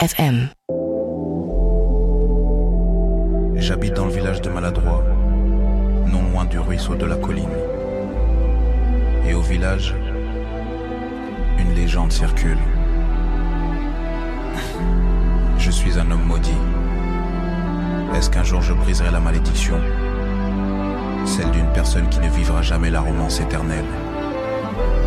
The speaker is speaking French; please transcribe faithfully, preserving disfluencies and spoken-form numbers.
F M. J'habite dans le village de Maladroit, non loin du ruisseau de la colline. Et au village, une légende circule. Je suis un homme maudit. Est-ce qu'un jour je briserai la malédiction, celle d'une personne qui ne vivra jamais la romance éternelle?